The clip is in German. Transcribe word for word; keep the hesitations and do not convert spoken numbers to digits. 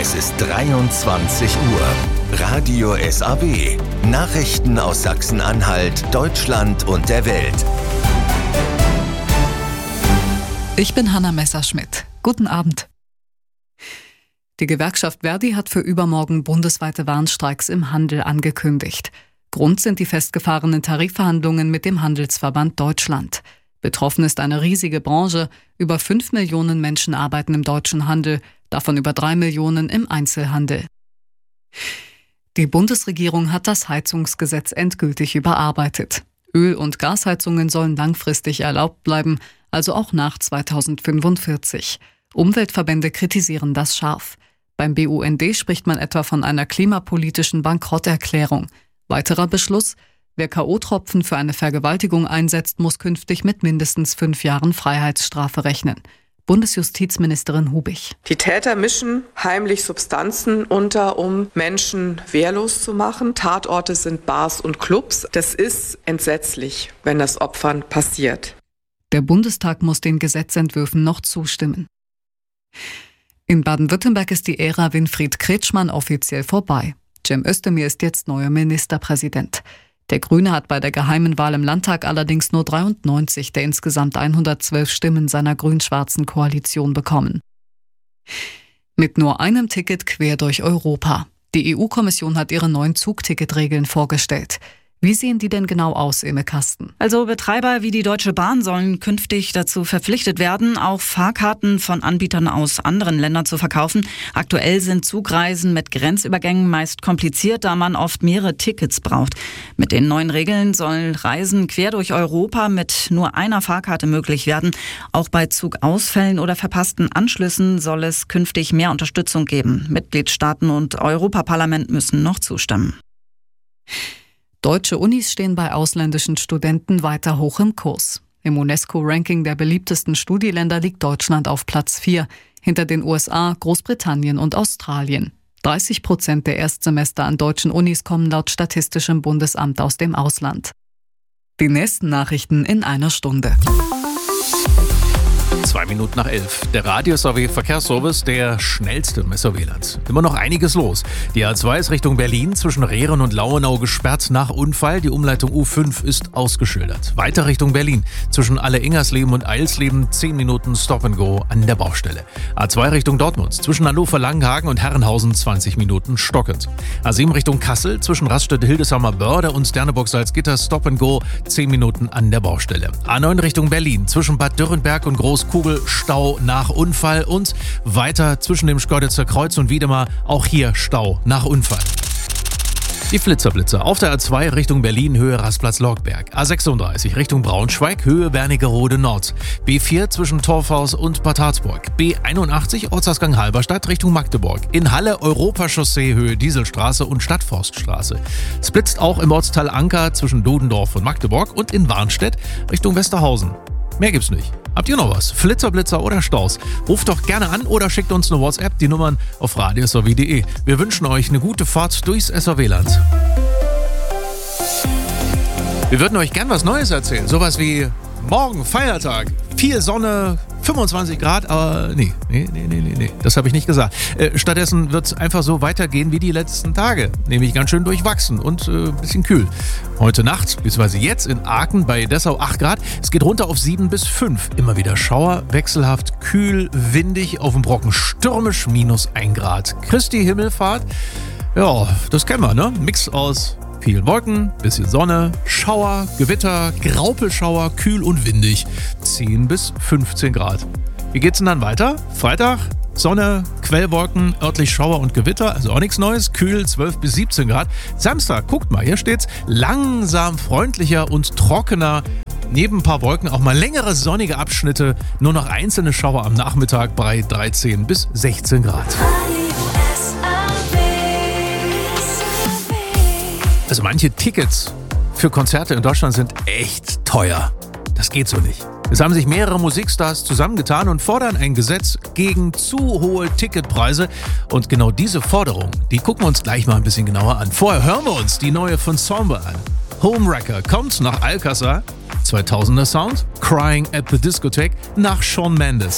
Es ist dreiundzwanzig Uhr. Radio S A W. Nachrichten aus Sachsen-Anhalt, Deutschland und der Welt. Ich bin Hanna Messerschmidt. Guten Abend. Die Gewerkschaft Verdi hat für übermorgen bundesweite Warnstreiks im Handel angekündigt. Grund sind die festgefahrenen Tarifverhandlungen mit dem Handelsverband Deutschland. Betroffen ist eine riesige Branche. Über fünf Millionen Menschen arbeiten im deutschen Handel, davon über drei Millionen im Einzelhandel. Die Bundesregierung hat das Heizungsgesetz endgültig überarbeitet. Öl- und Gasheizungen sollen langfristig erlaubt bleiben, also auch nach zweitausendfünfundvierzig. Umweltverbände kritisieren das scharf. Beim B U N D spricht man etwa von einer klimapolitischen Bankrotterklärung. Weiterer Beschluss: Wer K O-Tropfen für eine Vergewaltigung einsetzt, muss künftig mit mindestens fünf Jahren Freiheitsstrafe rechnen. Bundesjustizministerin Hubich. Die Täter mischen heimlich Substanzen unter, um Menschen wehrlos zu machen. Tatorte sind Bars und Clubs. Das ist entsetzlich, wenn das Opfern passiert. Der Bundestag muss den Gesetzentwürfen noch zustimmen. In Baden-Württemberg ist die Ära Winfried Kretschmann offiziell vorbei. Cem Özdemir ist jetzt neuer Ministerpräsident. Der Grüne hat bei der geheimen Wahl im Landtag allerdings nur dreiundneunzig der insgesamt hundertzwölf Stimmen seiner grün-schwarzen Koalition bekommen. Mit nur einem Ticket quer durch Europa. Die E U-Kommission hat ihre neuen Zugticketregeln vorgestellt. Wie sehen die denn genau aus, Imme Kasten? Also Betreiber wie die Deutsche Bahn sollen künftig dazu verpflichtet werden, auch Fahrkarten von Anbietern aus anderen Ländern zu verkaufen. Aktuell sind Zugreisen mit Grenzübergängen meist kompliziert, da man oft mehrere Tickets braucht. Mit den neuen Regeln sollen Reisen quer durch Europa mit nur einer Fahrkarte möglich werden. Auch bei Zugausfällen oder verpassten Anschlüssen soll es künftig mehr Unterstützung geben. Mitgliedstaaten und Europaparlament müssen noch zustimmen. Deutsche Unis stehen bei ausländischen Studenten weiter hoch im Kurs. Im UNESCO-Ranking der beliebtesten Studieländer liegt Deutschland auf Platz vier, hinter den U S A, Großbritannien und Australien. dreißig Prozent der Erstsemester an deutschen Unis kommen laut Statistischem Bundesamt aus dem Ausland. Die nächsten Nachrichten in einer Stunde. Zwei Minuten nach elf. Der Radio S A W Verkehrsservice, der schnellste im S A W-Land. Immer noch einiges los. Die A zwei ist Richtung Berlin zwischen Rehren und Lauenau gesperrt nach Unfall. Die Umleitung U fünf ist ausgeschildert. Weiter Richtung Berlin zwischen Alle-Ingersleben und Eilsleben zehn Minuten Stop and Go an der Baustelle. A zwei Richtung Dortmund zwischen Hannover-Langenhagen und Herrenhausen zwanzig Minuten stockend. A sieben Richtung Kassel zwischen Raststätte-Hildesheimer-Börde und Sterneburg-Salzgitter Stop and Go zehn Minuten an der Baustelle. A neun Richtung Berlin zwischen Bad Dürrenberg und Großkugel Stau nach Unfall und weiter zwischen dem Schkeuditzer Kreuz und Wiedemar auch hier Stau nach Unfall. Die Flitzerblitzer auf der A zwei Richtung Berlin, Höhe Rastplatz-Lorgberg. A sechsunddreißig Richtung Braunschweig, Höhe Wernigerode Nord. B vier zwischen Torfhaus und Bad Harzburg. B einundachtzig Ortsausgang Halberstadt Richtung Magdeburg. In Halle Europachaussee, Höhe Dieselstraße und Stadtforststraße. Es blitzt auch im Ortsteil Anker zwischen Dodendorf und Magdeburg und in Warnstedt Richtung Westerhausen. Mehr gibt's nicht. Habt ihr noch was? Flitzer, Blitzer oder Staus? Ruft doch gerne an oder schickt uns eine WhatsApp, die Nummern auf radio s a w punkt d e. Wir wünschen euch eine gute Fahrt durchs S A W-Land. Wir würden euch gern was Neues erzählen. Sowas wie morgen, Feiertag, viel Sonne, fünfundzwanzig Grad, aber nee, nee, nee, nee, nee, nee, das habe ich nicht gesagt. Äh, stattdessen wird es einfach so weitergehen wie die letzten Tage, nämlich ganz schön durchwachsen und äh, ein bisschen kühl. Heute Nacht, beziehungsweise jetzt in Aachen bei Dessau acht Grad, es geht runter auf sieben bis fünf. Immer wieder Schauer, wechselhaft, kühl, windig, auf dem Brocken stürmisch, minus ein Grad. Christi Himmelfahrt, ja, das kennen wir, ne? Mix aus vielen Wolken, bisschen Sonne, Schauer, Gewitter, Graupelschauer, kühl und windig. zehn bis fünfzehn Grad. Wie geht's denn dann weiter? Freitag, Sonne, Quellwolken, örtlich Schauer und Gewitter, also auch nichts Neues, kühl zwölf bis siebzehn Grad. Samstag, guckt mal, hier steht's, langsam freundlicher und trockener. Neben ein paar Wolken auch mal längere sonnige Abschnitte, nur noch einzelne Schauer am Nachmittag bei dreizehn bis sechzehn Grad. Also manche Tickets für Konzerte in Deutschland sind echt teuer. Das geht so nicht. Es haben sich mehrere Musikstars zusammengetan und fordern ein Gesetz gegen zu hohe Ticketpreise. Und genau diese Forderung, die gucken wir uns gleich mal ein bisschen genauer an. Vorher hören wir uns die neue von Ensemble an. Homewrecker kommt nach Alcázar, zweitausender Sound, Crying at the Discotheque nach Shawn Mendes.